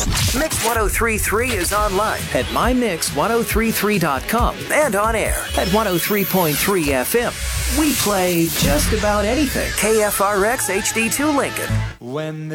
Mix 1033 is online at mymix1033.com and on air at 103.3 FM. We play just about anything. KFRX HD2 Lincoln. When the